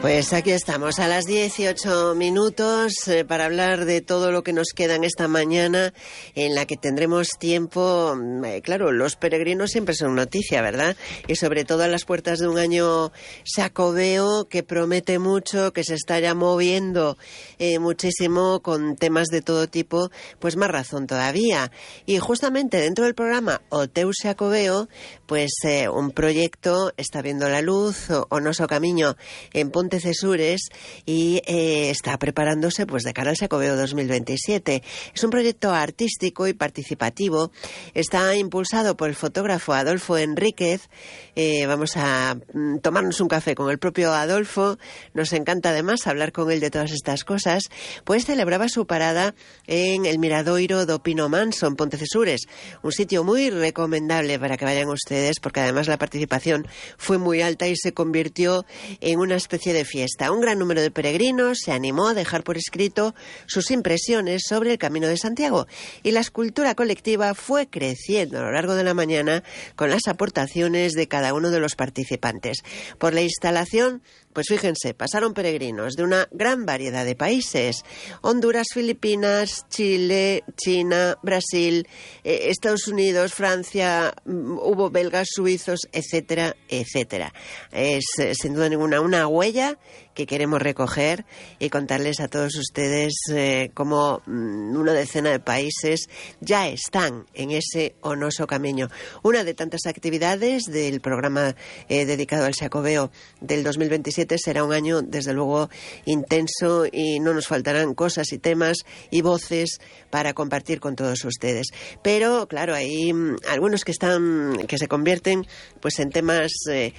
Pues aquí estamos a las 18 minutos para hablar de todo lo que nos queda en esta mañana en la que tendremos tiempo. Claro, los peregrinos siempre son noticia, ¿verdad? Y sobre todo a las puertas de un año xacobeo que promete mucho, que se está ya moviendo muchísimo con temas de todo tipo, pues más razón todavía. Y justamente dentro del programa O Teu Xacobeo, pues un proyecto está viendo la luz, O Noso Camiño, en Pontecesures, y está preparándose pues de cara al Xacobeo 2027. Es un proyecto artístico y participativo. Está impulsado por el fotógrafo Adolfo Enríquez. Vamos a tomarnos un café con el propio Adolfo. Nos encanta además hablar con él de todas estas cosas. Pues celebraba su parada en el Miradoiro do Pino Manso, en Pontecesures. Un sitio muy recomendable para que vayan ustedes, porque además la participación fue muy alta y se convirtió en una especie de fiesta. Un gran número de peregrinos se animó a dejar por escrito sus impresiones sobre el Camino de Santiago, y la escultura colectiva fue creciendo a lo largo de la mañana con las aportaciones de cada uno de los participantes. Por la instalación, pues fíjense, pasaron peregrinos de una gran variedad de países: Honduras, Filipinas, Chile, China, Brasil, Estados Unidos, Francia, hubo belgas, suizos, etcétera, etcétera. Es sin duda ninguna una huella que queremos recoger y contarles a todos ustedes cómo una decena de países ya están en ese O Noso Camiño. Una de tantas actividades del programa dedicado al Xacobeo del 2027 será un año, desde luego, intenso, y no nos faltarán cosas y temas y voces para compartir con todos ustedes. Pero, claro, hay algunos que se convierten pues en temas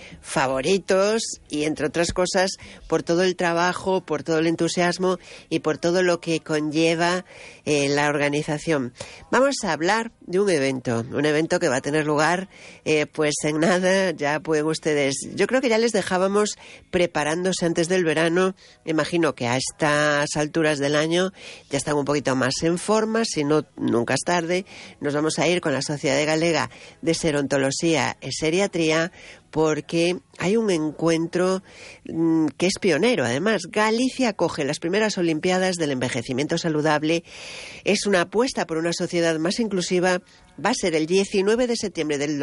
favoritos, y entre otras cosas por todo el trabajo, por todo el entusiasmo y por todo lo que conlleva la organización. Vamos a hablar de un evento que va a tener lugar pues en nada. Ya pueden ustedes, yo creo que ya les dejábamos preparándose antes del verano. Imagino que a estas alturas del año ya están un poquito más en forma, si no, nunca es tarde. Nos vamos a ir con la Sociedad Galega de Serontoloxía e Seriatría, porque hay un encuentro que es pionero. Además, Galicia acoge las primeras Olimpiadas del envejecimiento saludable. Es una apuesta por una sociedad más inclusiva. Va a ser el 19 de septiembre del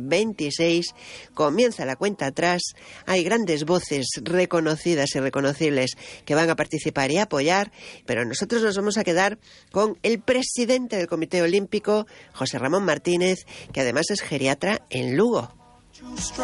2026. Comienza la cuenta atrás. Hay grandes voces reconocidas y reconocibles que van a participar y apoyar, pero nosotros nos vamos a quedar con el presidente del Comité Olímpico, José Ramón Martínez, que además es geriatra en Lugo.